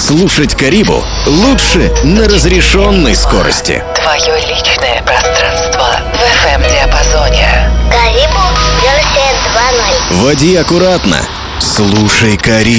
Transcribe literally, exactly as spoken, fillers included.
Слушать Карибу лучше на разрешенной скорости. Твое личное пространство в эф эм-диапазоне. Карибу версия два ноль. Води аккуратно. Слушай Карибу.